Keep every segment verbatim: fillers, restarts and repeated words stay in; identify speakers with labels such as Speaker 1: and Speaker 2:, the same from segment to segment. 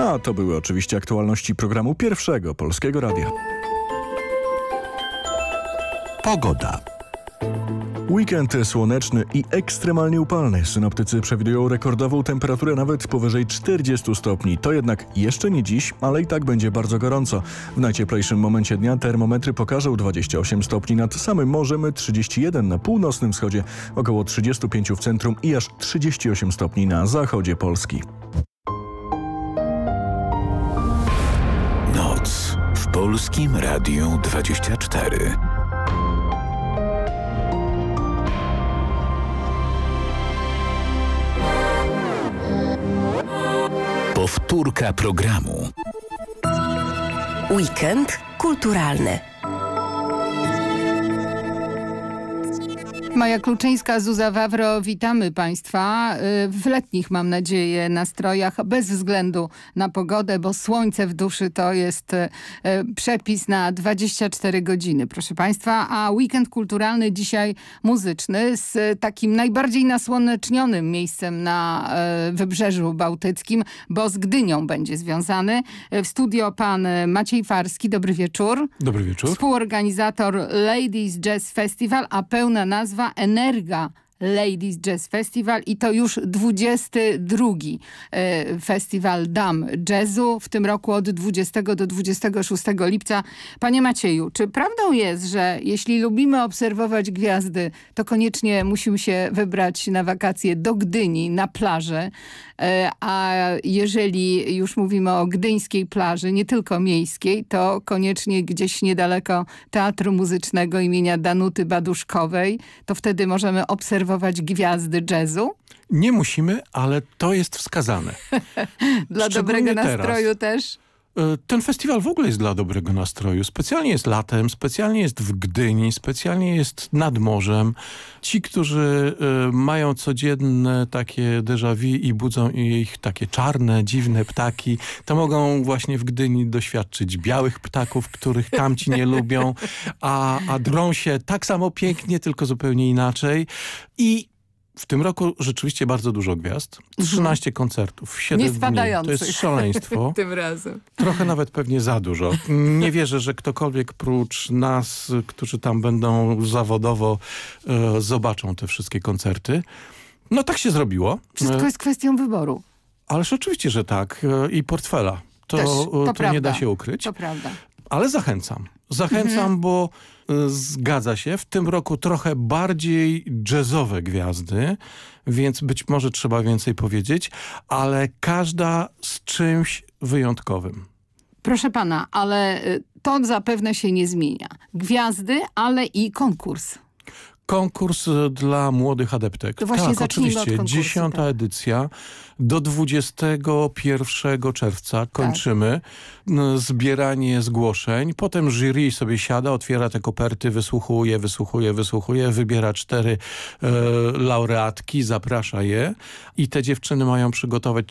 Speaker 1: A to były oczywiście aktualności programu Pierwszego Polskiego Radia.
Speaker 2: Pogoda.
Speaker 1: Weekend słoneczny i ekstremalnie upalny. Synoptycy przewidują rekordową temperaturę nawet powyżej czterdziestu stopni. To jednak jeszcze nie dziś, ale i tak będzie bardzo gorąco. W najcieplejszym momencie dnia termometry pokażą dwadzieścia osiem stopni nad samym morzem, trzydzieści jeden na północnym wschodzie, około trzydzieści pięć w centrum i aż trzydzieści osiem stopni na zachodzie Polski.
Speaker 2: Noc w Polskim Radiu dwadzieścia cztery. Powtórka programu.
Speaker 3: Weekend kulturalny.
Speaker 4: Maja Kluczyńska, Zuza Wawro, witamy Państwa w letnich, mam nadzieję, nastrojach, bez względu na pogodę, bo słońce w duszy to jest przepis na dwadzieścia cztery godziny, proszę Państwa, a weekend kulturalny dzisiaj muzyczny z takim najbardziej nasłonecznionym miejscem na Wybrzeżu Bałtyckim, bo z Gdynią będzie związany. W studio pan Maciej Farski, dobry wieczór.
Speaker 5: Dobry wieczór.
Speaker 4: Współorganizator Ladies Jazz Festival, a pełna nazwa Energa Ladies Jazz Festival i to już dwudziesty drugi e, festiwal dam jazzu, w tym roku od dwudziestego do dwudziestego szóstego lipca. Panie Macieju, czy prawdą jest, że jeśli lubimy obserwować gwiazdy, to koniecznie musimy się wybrać na wakacje do Gdyni, na plażę, e, a jeżeli już mówimy o gdyńskiej plaży, nie tylko miejskiej, to koniecznie gdzieś niedaleko Teatru Muzycznego imienia Danuty Baduszkowej, to wtedy możemy obserwować gwiazdy jazzu?
Speaker 5: Nie musimy, ale to jest wskazane.
Speaker 4: Dla dobrego nastroju też?
Speaker 5: Ten festiwal w ogóle jest dla dobrego nastroju. Specjalnie jest latem, specjalnie jest w Gdyni, specjalnie jest nad morzem. Ci, którzy y, mają codzienne takie déjà vu i budzą ich takie czarne, dziwne ptaki, to mogą właśnie w Gdyni doświadczyć białych ptaków, których tamci nie lubią, a, a drą się tak samo pięknie, tylko zupełnie inaczej. I w tym roku rzeczywiście bardzo dużo gwiazd. trzynaście koncertów, siedem dni. To jest szaleństwo.
Speaker 4: Tym razem.
Speaker 5: Trochę nawet pewnie za dużo. Nie wierzę, że ktokolwiek prócz nas, którzy tam będą zawodowo, e, zobaczą te wszystkie koncerty. No tak się zrobiło.
Speaker 4: Wszystko jest kwestią wyboru.
Speaker 5: Ależ oczywiście, że tak. E, I portfela. To,
Speaker 4: Też, to,
Speaker 5: to
Speaker 4: prawda.
Speaker 5: nie da się ukryć.
Speaker 4: To prawda.
Speaker 5: Ale zachęcam. Zachęcam, mhm. bo y, zgadza się, w tym roku trochę bardziej jazzowe gwiazdy, więc być może trzeba więcej powiedzieć, ale każda z czymś wyjątkowym.
Speaker 4: Proszę pana, ale to zapewne się nie zmienia. Gwiazdy, ale i konkurs.
Speaker 5: Konkurs dla młodych adeptek.
Speaker 4: To właśnie
Speaker 5: tak,
Speaker 4: zacznijmy
Speaker 5: oczywiście.
Speaker 4: od konkursu,
Speaker 5: Dziesiąta
Speaker 4: tak.
Speaker 5: edycja. Do dwudziestego pierwszego czerwca kończymy tak. zbieranie zgłoszeń. Potem jury sobie siada, otwiera te koperty, wysłuchuje, wysłuchuje, wysłuchuje, wybiera cztery e, laureatki, zaprasza je i te dziewczyny mają przygotować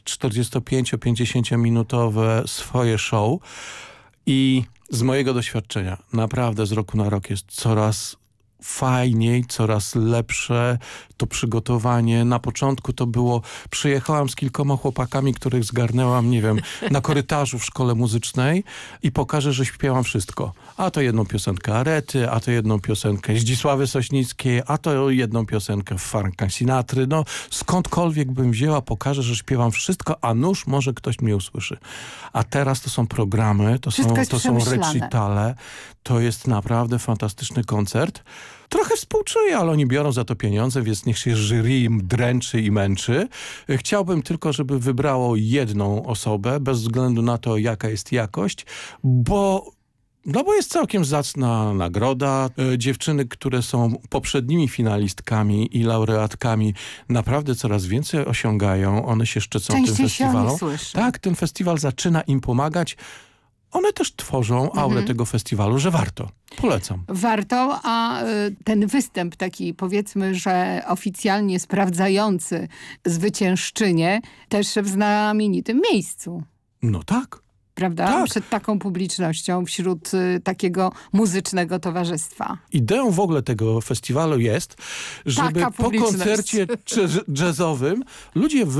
Speaker 5: czterdziesto-pięcio-pięćdziesięciominutowe swoje show. I z mojego doświadczenia, naprawdę z roku na rok jest coraz fajniej, coraz lepsze to przygotowanie. Na początku to było, przyjechałam z kilkoma chłopakami, których zgarnęłam, nie wiem, na korytarzu w szkole muzycznej i pokażę, że śpiewam wszystko. A to jedną piosenkę Arety, a to jedną piosenkę Zdzisławy Sośnickiej, a to jedną piosenkę Franka Sinatry. No skądkolwiek bym wzięła, pokażę, że śpiewam wszystko, a nuż może ktoś mnie usłyszy. A teraz to są programy, to są, to są recitale. To jest naprawdę fantastyczny koncert. Trochę współczuję, ale oni biorą za to pieniądze, więc niech się jury im dręczy i męczy. Chciałbym tylko, żeby wybrało jedną osobę, bez względu na to, jaka jest jakość, bo No bo jest całkiem zacna nagroda. Dziewczyny, które są poprzednimi finalistkami i laureatkami, naprawdę coraz więcej osiągają. One się szczycą tym festiwalem. Tak, ten festiwal zaczyna im pomagać. One też tworzą aurę mhm. tego festiwalu, że warto. Polecam.
Speaker 4: Warto, a y, ten występ taki, powiedzmy, że oficjalnie sprawdzający zwyciężczynię też w znamienitym miejscu.
Speaker 5: No tak.
Speaker 4: Prawda?
Speaker 5: Tak.
Speaker 4: Przed taką publicznością, wśród y, takiego muzycznego towarzystwa.
Speaker 5: Ideą w ogóle tego festiwalu jest, żeby po koncercie jazzowym ludzie